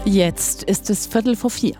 Jetzt ist es 3:45.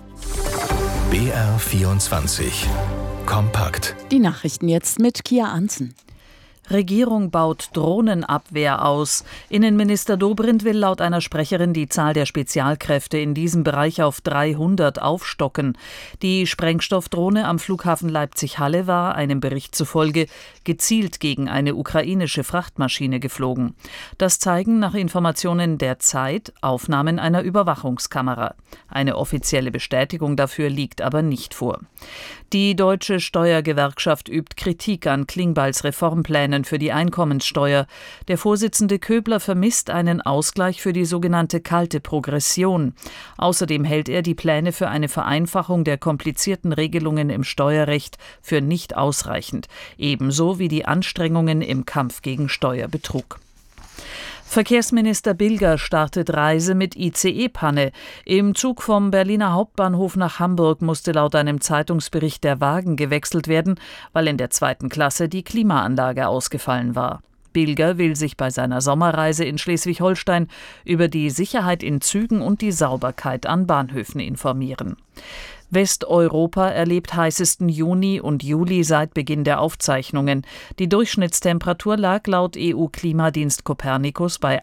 BR 24. Kompakt. Die Nachrichten jetzt mit Kia Anzen. Regierung baut Drohnenabwehr aus. Innenminister Dobrindt will laut einer Sprecherin die Zahl der Spezialkräfte in diesem Bereich auf 300 aufstocken. Die Sprengstoffdrohne am Flughafen Leipzig-Halle war, einem Bericht zufolge, gezielt gegen eine ukrainische Frachtmaschine geflogen. Das zeigen nach Informationen der Zeit Aufnahmen einer Überwachungskamera. Eine offizielle Bestätigung dafür liegt aber nicht vor. Die Deutsche Steuergewerkschaft übt Kritik an Klingbeils Reformplänen für die Einkommenssteuer. Der Vorsitzende Köbler vermisst einen Ausgleich für die sogenannte kalte Progression. Außerdem hält er die Pläne für eine Vereinfachung der komplizierten Regelungen im Steuerrecht für nicht ausreichend, ebenso wie die Anstrengungen im Kampf gegen Steuerbetrug. Verkehrsminister Bilger startet Reise mit ICE-Panne. Im Zug vom Berliner Hauptbahnhof nach Hamburg musste laut einem Zeitungsbericht der Wagen gewechselt werden, weil in der 2. Klasse die Klimaanlage ausgefallen war. Bilger will sich bei seiner Sommerreise in Schleswig-Holstein über die Sicherheit in Zügen und die Sauberkeit an Bahnhöfen informieren. Westeuropa erlebt heißesten Juni und Juli seit Beginn der Aufzeichnungen. Die Durchschnittstemperatur lag laut EU-Klimadienst Copernicus bei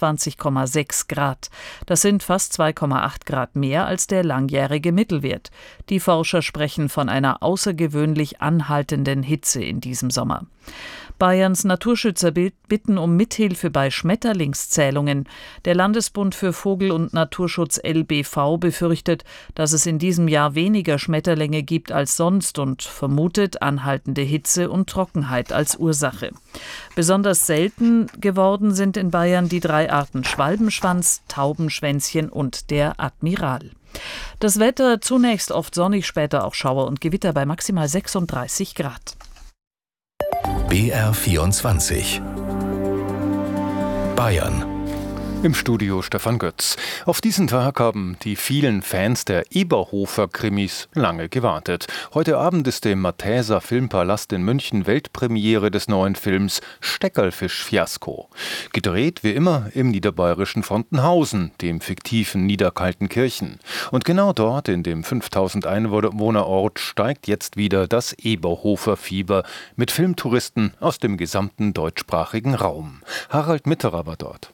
21,6 Grad. Das sind fast 2,8 Grad mehr als der langjährige Mittelwert. Die Forscher sprechen von einer außergewöhnlich anhaltenden Hitze in diesem Sommer. Bayerns Naturschützer bitten um Mithilfe bei Schmetterlingszählungen. Der Landesbund für Vogel- und Naturschutz LBV befürchtet, dass es in diesem Jahr weniger Schmetterlinge gibt als sonst und vermutet anhaltende Hitze und Trockenheit als Ursache. Besonders selten geworden sind in Bayern die 3 Arten Schwalbenschwanz, Taubenschwänzchen und der Admiral. Das Wetter zunächst oft sonnig, später auch Schauer und Gewitter bei maximal 36 Grad. BR 24. Bayern. Im Studio Stefan Götz. Auf diesen Tag haben die vielen Fans der Eberhofer-Krimis lange gewartet. Heute Abend ist im Mathäser Filmpalast in München Weltpremiere des neuen Films Steckerlfisch-Fiasko. Gedreht wie immer im niederbayerischen Frontenhausen, dem fiktiven Niederkaltenkirchen. Und genau dort, in dem 5000 Einwohnerort, steigt jetzt wieder das Eberhofer-Fieber mit Filmtouristen aus dem gesamten deutschsprachigen Raum. Harald Mitterer war dort.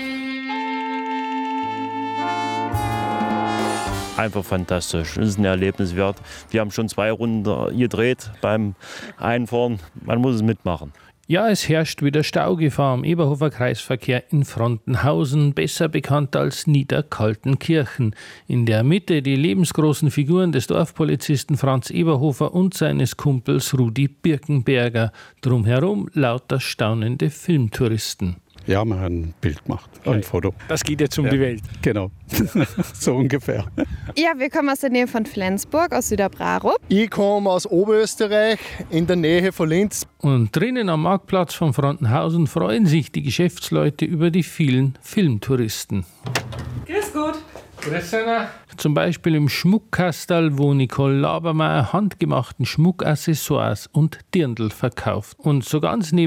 Einfach fantastisch. Es ist ein Erlebnis wert. Wir haben schon 2 Runden gedreht beim Einfahren. Man muss es mitmachen. Ja, es herrscht wieder Staugefahr am Eberhofer Kreisverkehr in Frontenhausen, besser bekannt als Niederkaltenkirchen. In der Mitte die lebensgroßen Figuren des Dorfpolizisten Franz Eberhofer und seines Kumpels Rudi Birkenberger. Drumherum lauter staunende Filmtouristen. Ja, wir haben ein Bild gemacht, ein Foto. Das geht jetzt um die Welt. Genau, so ungefähr. Ja, wir kommen aus der Nähe von Flensburg, aus Süderbrarup. Ich komme aus Oberösterreich, in der Nähe von Linz. Und drinnen am Marktplatz von Frontenhausen freuen sich die Geschäftsleute über die vielen Filmtouristen. Grüß Gott. Grüß Anna. Zum Beispiel im Schmuckkastal, wo Nicole Labermeier handgemachten Schmuckaccessoires und Dirndl verkauft. Und so ganz neben